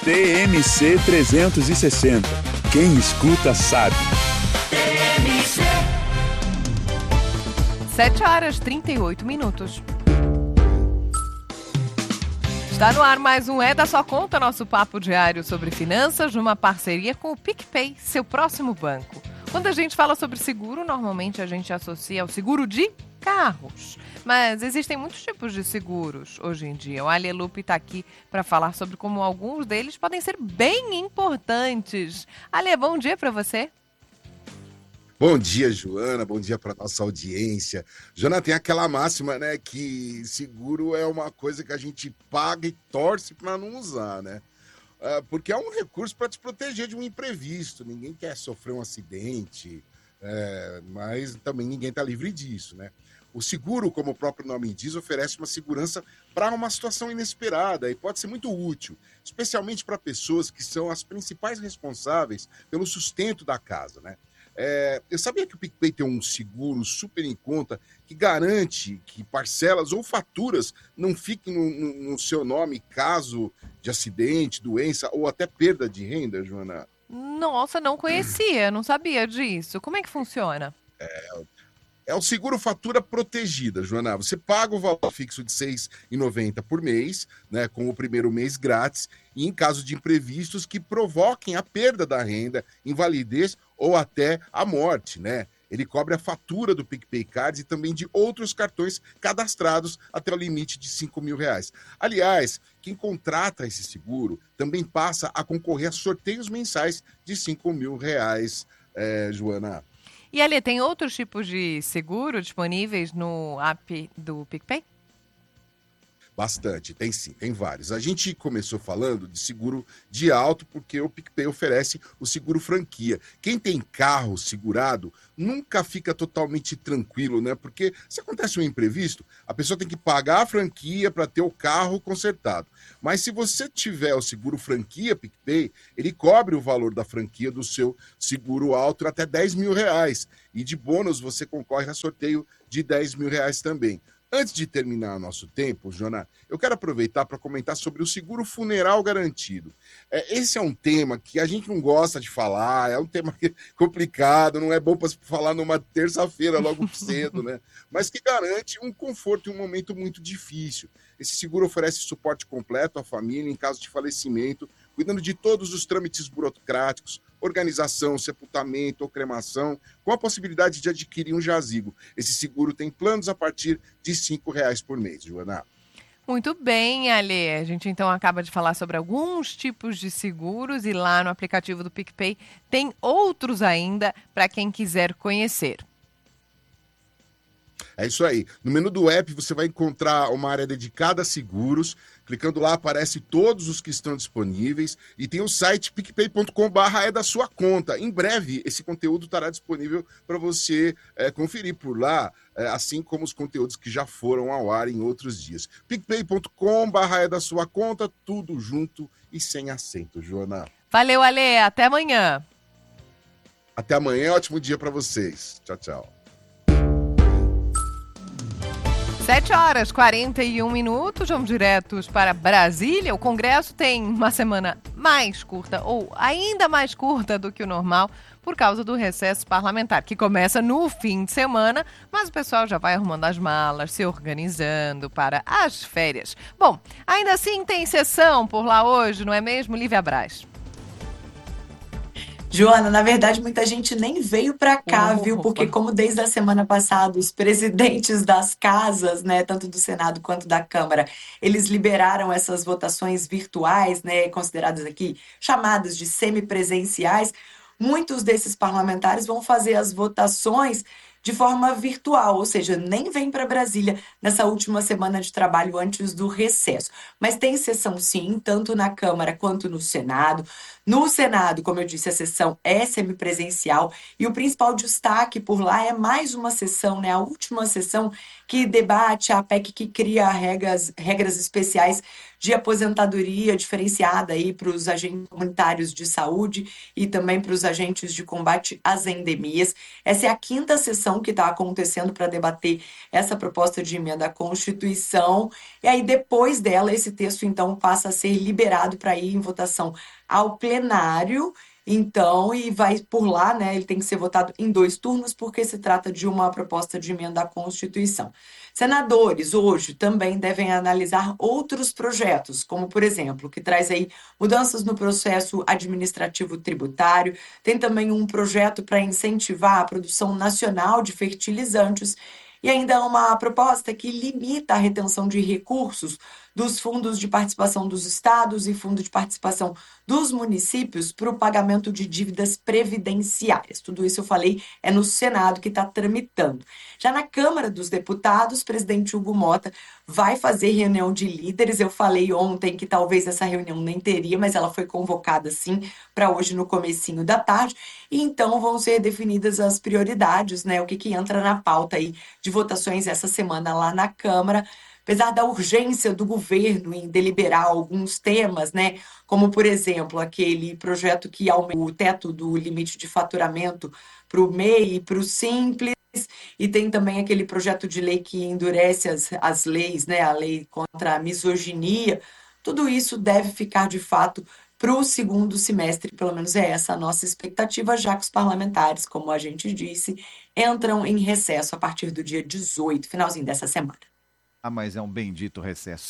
TMC 360. Quem escuta sabe. 7h38. Está no ar mais um É da Sua Conta, nosso papo diário sobre finanças, numa parceria com o PicPay, seu próximo banco. Quando a gente fala sobre seguro, normalmente a gente associa ao seguro de carros. Mas existem muitos tipos de seguros hoje em dia. O Ali Lupe está aqui para falar sobre como alguns deles podem ser bem importantes. Ali, bom dia para você. Bom dia, Joana. Bom dia para nossa audiência. Joana, tem aquela máxima, né, que seguro é uma coisa que a gente paga e torce para não usar, né? Porque é um recurso para te proteger de um imprevisto. Ninguém quer sofrer um acidente, mas também ninguém está livre disso, né? O seguro, como o próprio nome diz, oferece uma segurança para uma situação inesperada e pode ser muito útil, especialmente para pessoas que são as principais responsáveis pelo sustento da casa, né? Eu sabia que o PicPay tem um seguro super em conta que garante que parcelas ou faturas não fiquem no seu nome caso de acidente, doença ou até perda de renda, Joana? Nossa, não conhecia, não sabia disso. Como é que funciona? É o seguro fatura protegida, Joana. Você paga o valor fixo de R$ 6,90 por mês, né, com o primeiro mês grátis, e em caso de imprevistos que provoquem a perda da renda, invalidez ou até a morte, né? Ele cobre a fatura do PicPay Cards e também de outros cartões cadastrados até o limite de R$ 5.000. Aliás, quem contrata esse seguro também passa a concorrer a sorteios mensais de R$ 5.000, Joana. E ali, tem outros tipos de seguro disponíveis no app do PicPay? Bastante, tem sim, tem vários. A gente começou falando de seguro de auto porque o PicPay oferece o seguro franquia. Quem tem carro segurado nunca fica totalmente tranquilo, né? Porque se acontece um imprevisto, a pessoa tem que pagar a franquia para ter o carro consertado. Mas se você tiver o seguro franquia PicPay, ele cobre o valor da franquia do seu seguro auto até R$ 10.000. E de bônus você concorre a sorteio de R$ 10.000 também. Antes de terminar nosso tempo, Joana, eu quero aproveitar para comentar sobre o seguro funeral garantido. Esse é um tema que a gente não gosta de falar, é um tema complicado, não é bom para falar numa terça-feira logo cedo, né? Mas que garante um conforto em um momento muito difícil. Esse seguro oferece suporte completo à família em caso de falecimento, cuidando de todos os trâmites burocráticos, organização, sepultamento ou cremação, com a possibilidade de adquirir um jazigo. Esse seguro tem planos a partir de R$ 5,00 por mês, Joana. Muito bem, Ale. A gente então acaba de falar sobre alguns tipos de seguros e lá no aplicativo do PicPay tem outros ainda para quem quiser conhecer. É isso aí. No menu do app você vai encontrar uma área dedicada a seguros. Clicando lá aparece todos os que estão disponíveis e tem o site picpay.com/é da sua conta. Em breve esse conteúdo estará disponível para você conferir por lá, assim como os conteúdos que já foram ao ar em outros dias. picpay.com/é da sua conta, tudo junto e sem acento, Joana. Valeu, Ale. Até amanhã. Até amanhã, ótimo dia para vocês. Tchau, tchau. 7h41. Vamos diretos para Brasília. O Congresso tem uma semana mais curta, ou ainda mais curta do que o normal, por causa do recesso parlamentar, que começa no fim de semana, mas o pessoal já vai arrumando as malas, se organizando para as férias. Bom, ainda assim tem sessão por lá hoje, não é mesmo, Lívia Braz? Joana, na verdade, muita gente nem veio para cá, viu? Porque como desde a semana passada os presidentes das casas, né, tanto do Senado quanto da Câmara, eles liberaram essas votações virtuais, né, consideradas aqui chamadas de semipresenciais, muitos desses parlamentares vão fazer as votações de forma virtual, ou seja, nem vem para Brasília nessa última semana de trabalho antes do recesso. Mas tem sessão sim, tanto na Câmara quanto no Senado. No Senado, como eu disse, a sessão é semipresencial e o principal destaque por lá é mais uma sessão, né, a última sessão que debate a PEC que cria regras especiais de aposentadoria diferenciada aí para os agentes comunitários de saúde e também para os agentes de combate às endemias. Essa é a 5ª sessão que está acontecendo para debater essa proposta de emenda à Constituição. E aí, depois dela, esse texto, então, passa a ser liberado para ir em votação ao plenário. Então, e vai por lá, né? Ele tem que ser votado em 2 turnos, porque se trata de uma proposta de emenda à Constituição. Senadores, hoje, também devem analisar outros projetos, como, por exemplo, que traz aí mudanças no processo administrativo tributário. Tem também um projeto para incentivar a produção nacional de fertilizantes e ainda uma proposta que limita a retenção de recursos dos fundos de participação dos estados e fundo de participação dos municípios para o pagamento de dívidas previdenciárias. Tudo isso eu falei é no Senado que está tramitando. Já na Câmara dos Deputados, o presidente Hugo Motta vai fazer reunião de líderes. Eu falei ontem que talvez essa reunião nem teria, mas ela foi convocada sim para hoje no comecinho da tarde. E então vão ser definidas as prioridades, né? O que entra na pauta aí de votações essa semana lá na Câmara. Apesar da urgência do governo em deliberar alguns temas, né, como, por exemplo, aquele projeto que aumenta o teto do limite de faturamento para o MEI e para o Simples, e tem também aquele projeto de lei que endurece as leis, né, a lei contra a misoginia. Tudo isso deve ficar, de fato, para o segundo semestre, pelo menos é essa a nossa expectativa, já que os parlamentares, como a gente disse, entram em recesso a partir do dia 18, finalzinho dessa semana. Mas é um bendito recesso.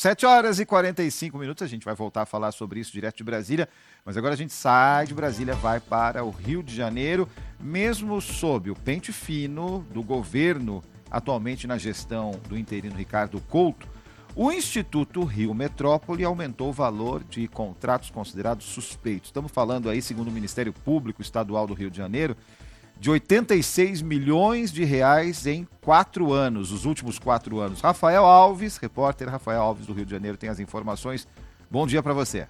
7h45, a gente vai voltar a falar sobre isso direto de Brasília, mas agora a gente sai de Brasília, vai para o Rio de Janeiro, mesmo sob o pente fino do governo, atualmente na gestão do interino Ricardo Couto, o Instituto Rio Metrópole aumentou o valor de contratos considerados suspeitos. Estamos falando aí, segundo o Ministério Público Estadual do Rio de Janeiro, de 86 milhões de reais em 4 anos, os últimos 4 anos. Rafael Alves, repórter Rafael Alves do Rio de Janeiro, tem as informações. Bom dia para você.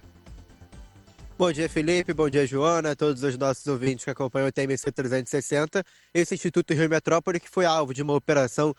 Bom dia, Felipe. Bom dia, Joana. Todos os nossos ouvintes que acompanham o TMC 360. Esse Instituto Rio Metrópole que foi alvo de uma operação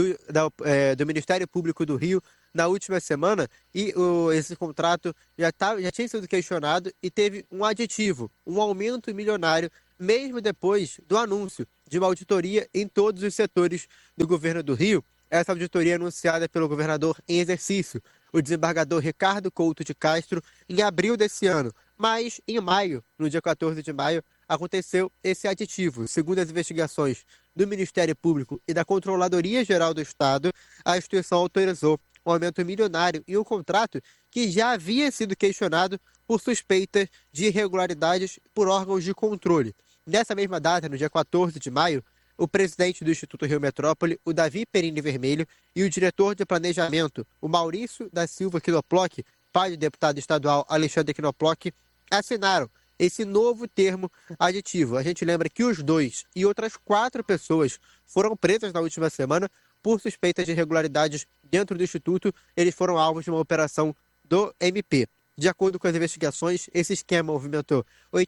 do Ministério Público do Rio na última semana e esse contrato já tinha sido questionado e teve um aditivo, um aumento milionário, mesmo depois do anúncio de uma auditoria em todos os setores do governo do Rio. Essa auditoria anunciada pelo governador em exercício, o desembargador Ricardo Couto de Castro, em abril desse ano. Mas em maio, no dia 14 de maio, aconteceu esse aditivo. Segundo as investigações do Ministério Público e da Controladoria Geral do Estado, a instituição autorizou um aumento milionário em um contrato que já havia sido questionado por suspeitas de irregularidades por órgãos de controle. Nessa mesma data, no dia 14 de maio, o presidente do Instituto Rio Metrópole, o Davi Perini Vermelho, e o diretor de planejamento, o Maurício da Silva Knoploch, pai do deputado estadual Alexandre Knoploch, assinaram esse novo termo aditivo. A gente lembra que os dois e outras 4 pessoas foram presas na última semana por suspeitas de irregularidades dentro do Instituto. Eles foram alvos de uma operação do MP. De acordo com as investigações, esse esquema movimentou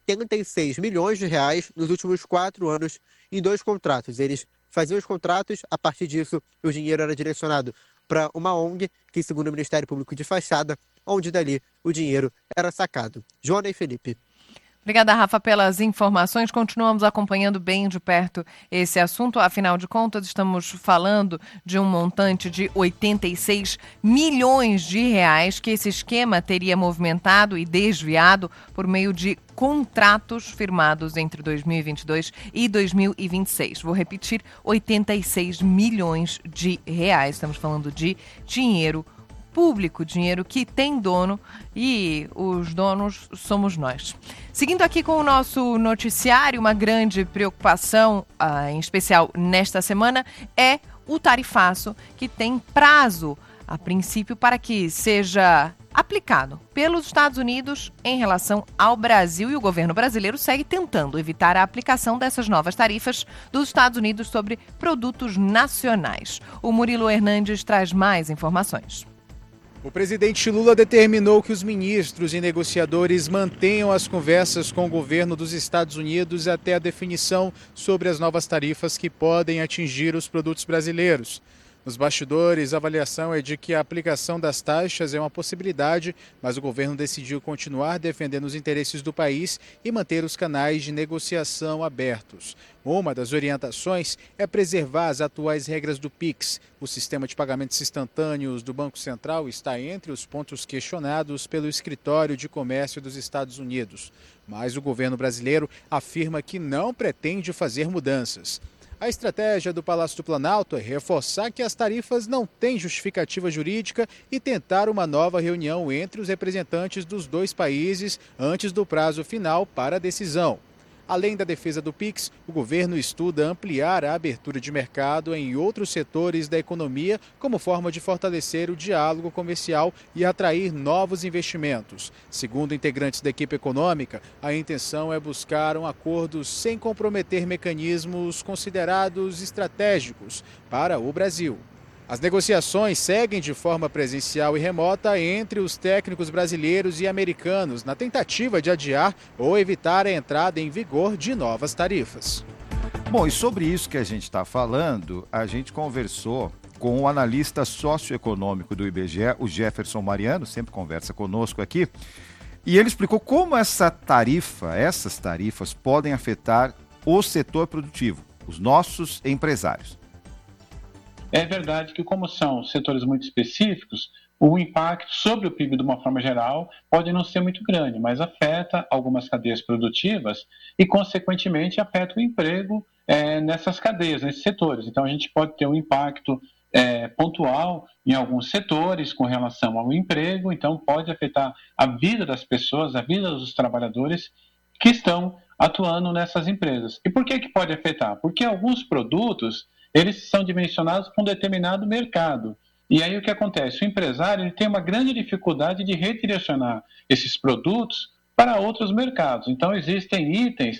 86 milhões de reais nos últimos 4 anos em 2 contratos. Eles faziam os contratos, a partir disso o dinheiro era direcionado para uma ONG, que segundo o Ministério Público de Fachada, onde dali o dinheiro era sacado. Joana e Felipe. Obrigada, Rafa, pelas informações. Continuamos acompanhando bem de perto esse assunto. Afinal de contas, estamos falando de um montante de 86 milhões de reais que esse esquema teria movimentado e desviado por meio de contratos firmados entre 2022 e 2026. Vou repetir, 86 milhões de reais. Estamos falando de dinheiro público, dinheiro que tem dono e os donos somos nós. Seguindo aqui com o nosso noticiário, uma grande preocupação, em especial nesta semana, é o tarifaço que tem prazo, a princípio, para que seja aplicado pelos Estados Unidos em relação ao Brasil, e o governo brasileiro segue tentando evitar a aplicação dessas novas tarifas dos Estados Unidos sobre produtos nacionais. O Murilo Hernandes traz mais informações. O presidente Lula determinou que os ministros e negociadores mantenham as conversas com o governo dos Estados Unidos até a definição sobre as novas tarifas que podem atingir os produtos brasileiros. Nos bastidores, a avaliação é de que a aplicação das taxas é uma possibilidade, mas o governo decidiu continuar defendendo os interesses do país e manter os canais de negociação abertos. Uma das orientações é preservar as atuais regras do PIX. O sistema de pagamentos instantâneos do Banco Central está entre os pontos questionados pelo Escritório de Comércio dos Estados Unidos. Mas o governo brasileiro afirma que não pretende fazer mudanças. A estratégia do Palácio do Planalto é reforçar que as tarifas não têm justificativa jurídica e tentar uma nova reunião entre os representantes dos dois países antes do prazo final para a decisão. Além da defesa do PIX, o governo estuda ampliar a abertura de mercado em outros setores da economia como forma de fortalecer o diálogo comercial e atrair novos investimentos. Segundo integrantes da equipe econômica, a intenção é buscar um acordo sem comprometer mecanismos considerados estratégicos para o Brasil. As negociações seguem de forma presencial e remota entre os técnicos brasileiros e americanos, na tentativa de adiar ou evitar a entrada em vigor de novas tarifas. Bom, e sobre isso que a gente está falando, a gente conversou com o analista socioeconômico do IBGE, o Jefferson Mariano, sempre conversa conosco aqui, e ele explicou como essas tarifas podem afetar o setor produtivo, os nossos empresários. É verdade que, como são setores muito específicos, o impacto sobre o PIB, de uma forma geral, pode não ser muito grande, mas afeta algumas cadeias produtivas e, consequentemente, afeta o emprego nessas cadeias, nesses setores. Então, a gente pode ter um impacto pontual em alguns setores com relação ao emprego, então pode afetar a vida das pessoas, a vida dos trabalhadores que estão atuando nessas empresas. E por que pode afetar? Porque alguns produtos eles são dimensionados para um determinado mercado. E aí o que acontece? O empresário ele tem uma grande dificuldade de redirecionar esses produtos para outros mercados. Então existem itens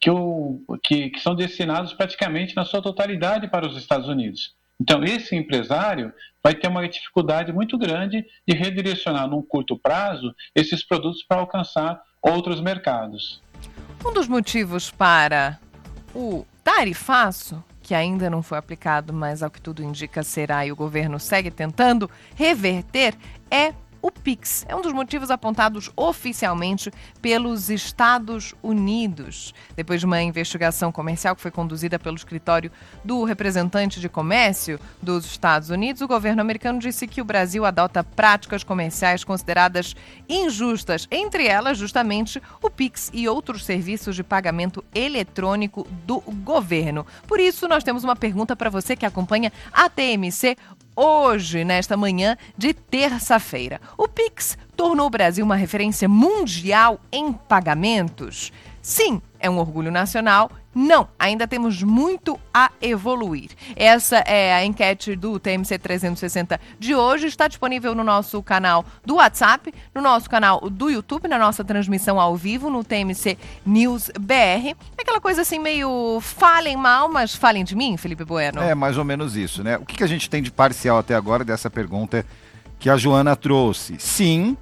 que são destinados praticamente na sua totalidade para os Estados Unidos. Então esse empresário vai ter uma dificuldade muito grande de redirecionar num curto prazo esses produtos para alcançar outros mercados. Um dos motivos para o tarifaço, que ainda não foi aplicado, mas ao que tudo indica será e o governo segue tentando reverter, é o PIX. É um dos motivos apontados oficialmente pelos Estados Unidos. Depois de uma investigação comercial que foi conduzida pelo escritório do representante de comércio dos Estados Unidos, o governo americano disse que o Brasil adota práticas comerciais consideradas injustas, entre elas justamente o PIX e outros serviços de pagamento eletrônico do governo. Por isso, nós temos uma pergunta para você que acompanha a TMC hoje, nesta manhã de terça-feira. O PIX tornou o Brasil uma referência mundial em pagamentos? Sim, é um orgulho nacional. Não, ainda temos muito a evoluir. Essa é a enquete do TMC 360 de hoje. Está disponível no nosso canal do WhatsApp, no nosso canal do YouTube, na nossa transmissão ao vivo, no TMC News BR. Aquela coisa assim meio falem mal, mas falem de mim, Felipe Bueno? É mais ou menos isso, né? O que a gente tem de parcial até agora dessa pergunta que a Joana trouxe? Sim,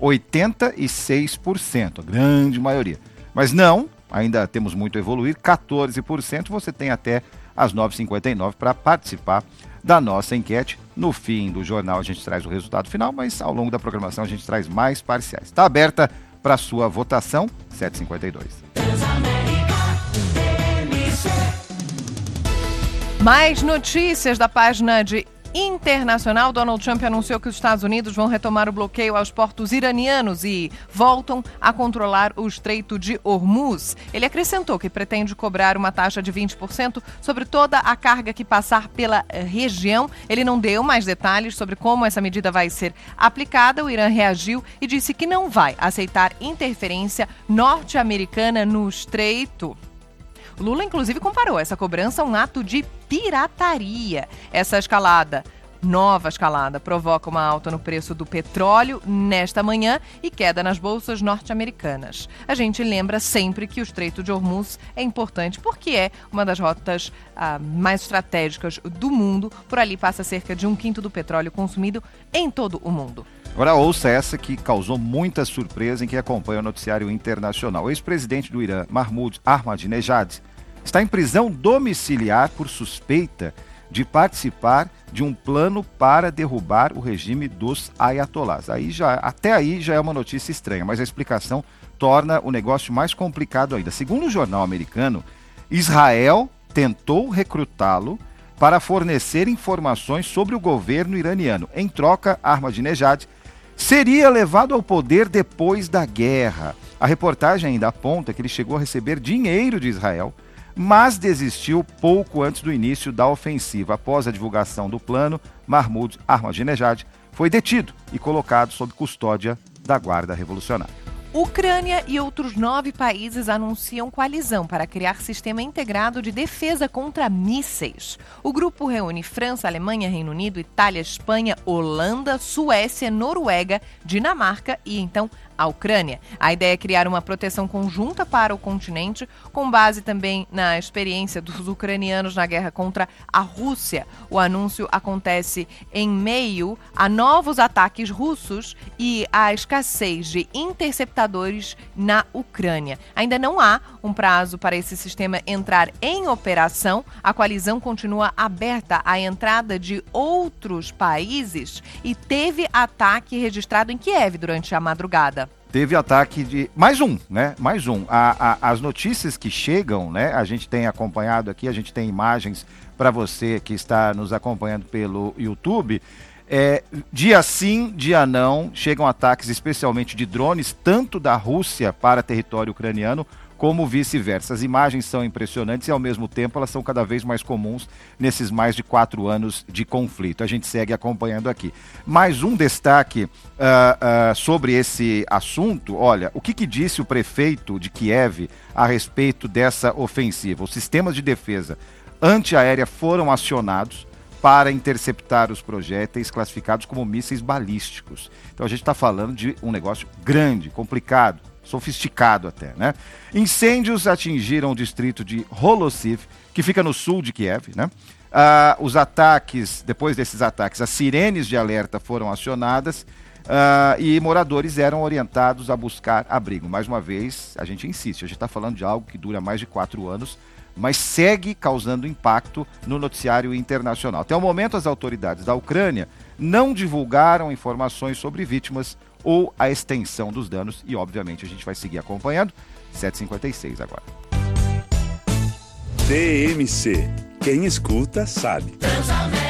86%, a grande maioria. Mas não, ainda temos muito a evoluir, 14%. Você tem até às 9h59 para participar da nossa enquete. No fim do jornal a gente traz o resultado final, mas ao longo da programação a gente traz mais parciais. Está aberta para a sua votação, 7h52. Mais notícias da página de internacional. Donald Trump anunciou que os Estados Unidos vão retomar o bloqueio aos portos iranianos e voltam a controlar o Estreito de Hormuz. Ele acrescentou que pretende cobrar uma taxa de 20% sobre toda a carga que passar pela região. Ele não deu mais detalhes sobre como essa medida vai ser aplicada. O Irã reagiu e disse que não vai aceitar interferência norte-americana no Estreito. Lula, inclusive, comparou essa cobrança a um ato de pirataria. Essa nova escalada, provoca uma alta no preço do petróleo nesta manhã e queda nas bolsas norte-americanas. A gente lembra sempre que o Estreito de Hormuz é importante porque é uma das rotas mais estratégicas do mundo. Por ali passa cerca de 1/5 do petróleo consumido em todo o mundo. Agora ouça essa que causou muita surpresa em quem acompanha o noticiário internacional. O ex-presidente do Irã, Mahmoud Ahmadinejad, está em prisão domiciliar por suspeita de participar de um plano para derrubar o regime dos ayatolás. Até aí já é uma notícia estranha, mas a explicação torna o negócio mais complicado ainda. Segundo o jornal americano, Israel tentou recrutá-lo para fornecer informações sobre o governo iraniano. Em troca, Ahmadinejad seria levado ao poder depois da guerra. A reportagem ainda aponta que ele chegou a receber dinheiro de Israel, mas desistiu pouco antes do início da ofensiva. Após a divulgação do plano, Mahmoud Ahmadinejad foi detido e colocado sob custódia da Guarda Revolucionária. Ucrânia e outros 9 países anunciam coalizão para criar sistema integrado de defesa contra mísseis. O grupo reúne França, Alemanha, Reino Unido, Itália, Espanha, Holanda, Suécia, Noruega, Dinamarca e, então, a Ucrânia. A ideia é criar uma proteção conjunta para o continente, com base também na experiência dos ucranianos na guerra contra a Rússia. O anúncio acontece em meio a novos ataques russos e à escassez de interceptadores na Ucrânia. Ainda não há um prazo para esse sistema entrar em operação. A coalizão continua aberta à entrada de outros países e teve ataque registrado em Kiev durante a madrugada. Teve ataque de... Mais um, né? Mais um. As notícias que chegam, né? A gente tem acompanhado aqui, a gente tem imagens para você que está nos acompanhando pelo YouTube. Dia sim, dia não, chegam ataques especialmente de drones, tanto da Rússia para território ucraniano, como vice-versa. As imagens são impressionantes e, ao mesmo tempo, elas são cada vez mais comuns nesses mais de 4 anos de conflito. A gente segue acompanhando aqui. Mais um destaque sobre esse assunto. Olha, o que disse o prefeito de Kiev a respeito dessa ofensiva? Os sistemas de defesa antiaérea foram acionados para interceptar os projéteis classificados como mísseis balísticos. Então a gente está falando de um negócio grande, complicado, sofisticado até, né? Incêndios atingiram o distrito de Holosiv, que fica no sul de Kiev, né? Os ataques, depois desses ataques, as sirenes de alerta foram acionadas e moradores eram orientados a buscar abrigo. Mais uma vez, a gente insiste, a gente está falando de algo que dura mais de 4 anos, mas segue causando impacto no noticiário internacional. Até o momento, as autoridades da Ucrânia não divulgaram informações sobre vítimas ou a extensão dos danos e, obviamente, a gente vai seguir acompanhando. 7h56 agora. TMC. Quem escuta, sabe.